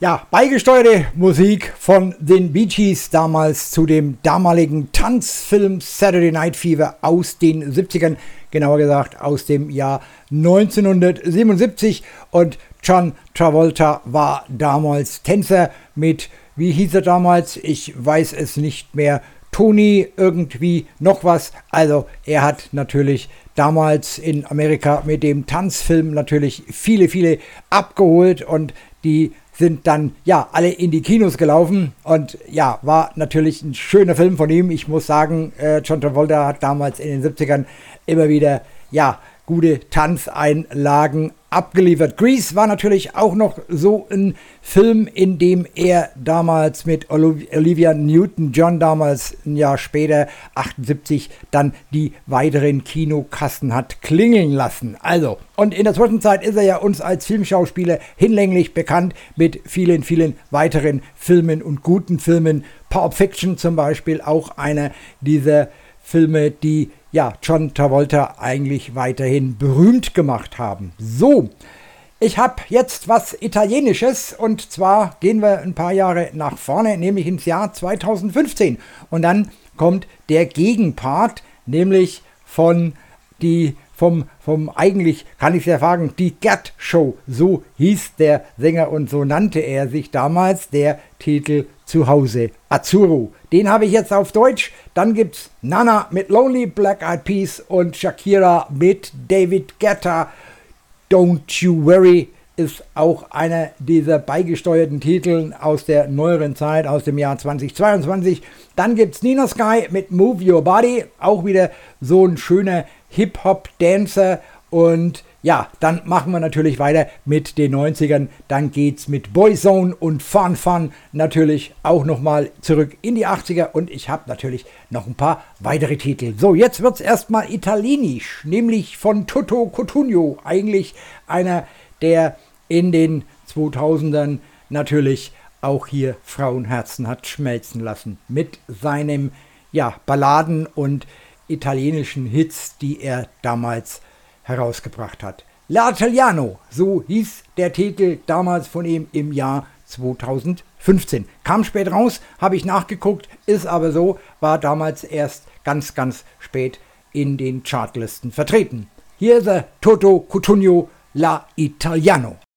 Ja, beigesteuerte Musik von den Bee Gees damals zu dem damaligen Tanzfilm Saturday Night Fever aus den 70ern, genauer gesagt aus dem Jahr 1977, und John Travolta war damals Tänzer mit, wie hieß er damals, ich weiß es nicht mehr, Tony irgendwie noch was. Also er hat natürlich damals in Amerika mit dem Tanzfilm natürlich viele abgeholt, und die sind dann ja alle in die Kinos gelaufen, und ja, war natürlich ein schöner Film von ihm. Ich muss sagen, John Travolta hat damals in den 70ern immer wieder ja gute Tanzeinlagen abgeliefert. Grease war natürlich auch noch so ein Film, in dem er damals mit Olivia Newton-John damals ein Jahr später, 78, dann die weiteren Kinokassen hat klingeln lassen. Also, und in der Zwischenzeit ist er ja uns als Filmschauspieler hinlänglich bekannt mit vielen weiteren Filmen und guten Filmen. Pulp Fiction zum Beispiel, auch einer dieser Filme, die ja John Travolta eigentlich weiterhin berühmt gemacht haben. So, ich habe jetzt was Italienisches, und zwar gehen wir ein paar Jahre nach vorne, nämlich ins Jahr 2015. Und dann kommt der Gegenpart, nämlich vom eigentlich, kann ich ja sagen, die Gert Show. So hieß der Sänger und so nannte er sich damals. Der Titel Zuhause Azzurro. Den habe ich jetzt auf Deutsch. Dann gibt's Nana mit Lonely Black Eyed Peas und Shakira mit David Guetta. Don't You Worry ist auch einer dieser beigesteuerten Titel aus der neueren Zeit, aus dem Jahr 2022. Dann gibt's Nina Sky mit Move Your Body. Auch wieder so ein schöner Hip-Hop-Dancer. Und ja, dann machen wir natürlich weiter mit den 90ern. Dann geht's mit Boyzone und Fun Fun natürlich auch nochmal zurück in die 80er. Und ich habe natürlich noch ein paar weitere Titel. So, jetzt wird's erstmal italienisch, nämlich von Toto Cutugno. Eigentlich einer, der in den 2000ern natürlich auch hier Frauenherzen hat schmelzen lassen. Mit seinem Balladen und italienischen Hits, die er damals herausgebracht hat. L'Italiano, so hieß der Titel damals von ihm im Jahr 2015. Kam spät raus, habe ich nachgeguckt, ist aber so, war damals erst ganz spät in den Chartlisten vertreten. Hier ist er, Toto Cutugno, L'Italiano.